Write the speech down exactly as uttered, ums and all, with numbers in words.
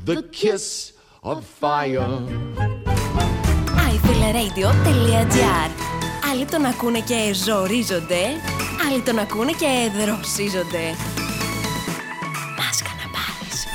the kiss of fire. άι φίλε ρέιντιο τελεία τζι άρ. Άλλοι τον ακούνε και ζορίζονται, άλλοι τον ακούνε και δροσίζονται.